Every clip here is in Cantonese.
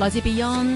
來自 Beyond。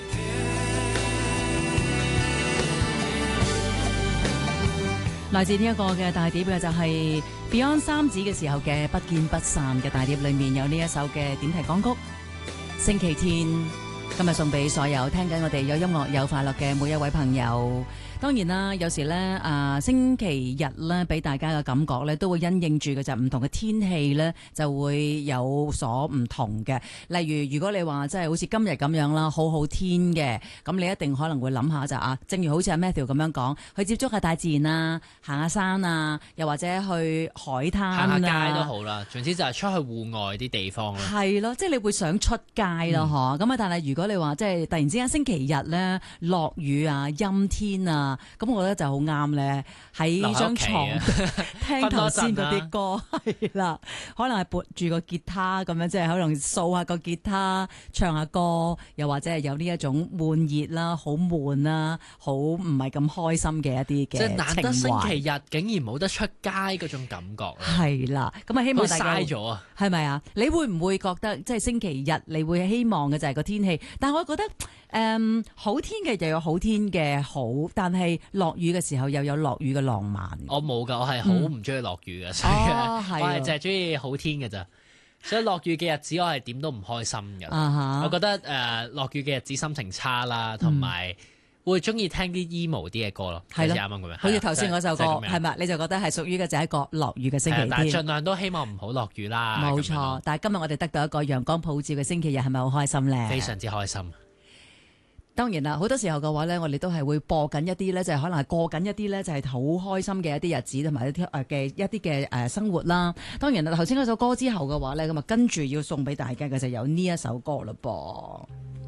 來自呢一個嘅大碟嘅就係 Beyond 三子嘅時候嘅不見不散嘅大碟，裏面有呢一首嘅點題歌曲《星期天》，今日送俾所有聽緊我哋有音樂有快樂嘅每一位朋友。當然啦，有時咧星期日咧俾大家嘅感覺咧都會因應住嘅就唔同嘅天氣咧就會有所唔同嘅。例如如果你話即係好似今日咁樣啦，好好天嘅，咁你一定可能會諗下就正如好似阿 Matthew 咁樣講，去接觸下大自然啊，行下山啊，又或者去海灘啊， 行下街都好啦。總之就係出去戶外啲地方啦。 係咯，即係你會想出街咯，咁但係如果你話即係突然之間星期日咧落雨啊、陰天啊。咁我覺得就好啱咧，喺張床聽頭先嗰啲歌係啦，可能係撥住個吉他咁樣，即係可能掃下個吉他，唱下歌，又或者係有呢一種悶熱啦、好悶啦、好唔係咁開心嘅一啲嘅情懷。即係難得星期日竟然冇得出街嗰種感覺。 係啦，咁希望大家嘥咗啊， 係咪啊？你會唔會覺得即係星期日你會希望嘅就係個天氣？但係我覺得好天嘅又有好天嘅好，但係落雨嘅時候又有落雨嘅浪漫。 我冇㗎，我係好唔中意落雨嘅，所以我係淨係中意好天嘅咋。所以落雨嘅日子我係點都唔開心㗎。我覺得落雨嘅日子心情差啦，同埋會中意聽啲 emo 啲嘅歌咯。係咯，啱啱咁樣。 好似頭先嗰首歌係咪？你就覺得係屬於嘅就係一個落雨嘅星期天。 但係盡量都希望唔好落雨啦。 冇錯，但係今日我哋得到一個陽光普照嘅星期日，係咪好開心咧？ 非常之開心。 當然啦，好多時候嘅話咧，我哋都係會播緊一啲咧，就係可能係過緊一啲咧，就係好開心嘅一啲日子，同埋一啲嘅生活啦。當然啦，頭先嗰首歌之後嘅話咧，咁啊跟住要送俾大家嘅就有呢一首歌嘞噃。